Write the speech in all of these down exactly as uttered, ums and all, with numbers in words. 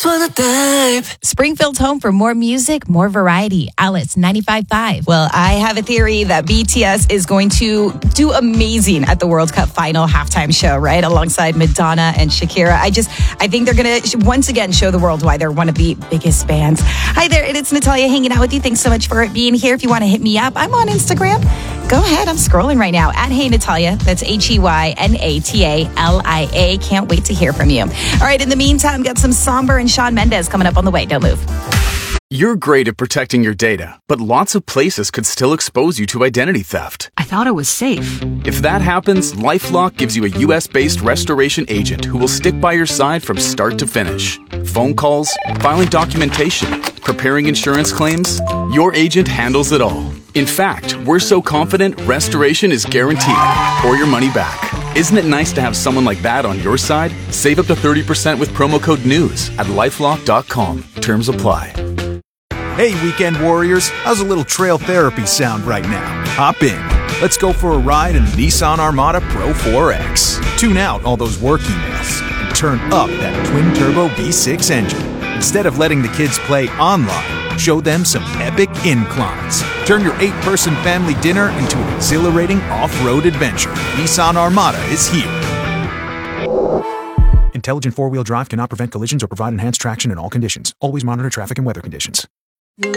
wanna dive. Springfield's home for more music, more variety. Alice ninety-five point five. Well, I have a theory that B T S is going to do amazing at the World Cup final halftime show, right? Alongside Madonna and Shakira. I just, I think they're going to once again show the world why they're one of the biggest bands. Hi there, it's Natalia hanging out with you. Thanks so much for being here. If you want to hit me up, I'm on Instagram. Go ahead, I'm scrolling right now at Hey Natalia. That's H E Y N A T A L I A. Can't wait to hear from you. All right, in the meantime, got some Somber and Shawn Mendes coming up on the way. Don't move. You're great at protecting your data, but lots of places could still expose you to identity theft. I thought it was safe. If that happens, LifeLock gives you a U S-based restoration agent who will stick by your side from start to finish. Phone calls, filing documentation, preparing insurance claims, your agent handles it all. In fact, we're so confident restoration is guaranteed or your money back. Isn't it nice to have someone like that on your side? Save up to thirty percent with promo code NEWS at lifelock dot com. Terms apply. Hey, weekend warriors, how's a little trail therapy sound right now? Hop in. Let's go for a ride in the Nissan Armada Pro four X. Tune out all those work emails and turn up that twin-turbo V six engine. Instead of letting the kids play online, show them some epic inclines. Turn your eight-person family dinner into an exhilarating off-road adventure. Nissan Armada is here. Intelligent four-wheel drive cannot prevent collisions or provide enhanced traction in all conditions. Always monitor traffic and weather conditions. What's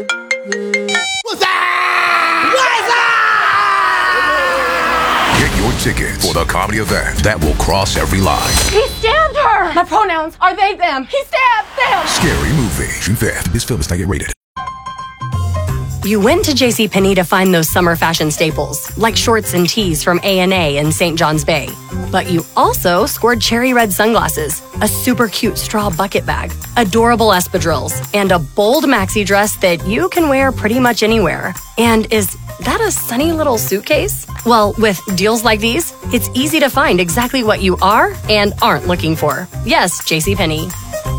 that? What's that? Get your tickets for the comedy event that will cross every line. He stabbed her! My pronouns are they, them. He stabbed them! Scary Movie. June fifth. This film is not yet rated. You went to JCPenney to find those summer fashion staples, like shorts and tees from A and A in Saint John's Bay. But you also scored cherry red sunglasses, a super cute straw bucket bag, adorable espadrilles, and a bold maxi dress that you can wear pretty much anywhere. And is that a sunny little suitcase? Well, with deals like these, it's easy to find exactly what you are and aren't looking for. Yes, JCPenney.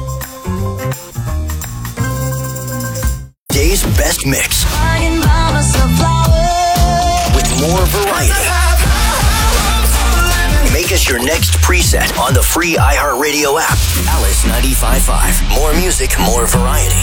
Day's best mix. With more variety. Make us your next preset on the free iHeartRadio app. Alice ninety-five point five. More music, more variety.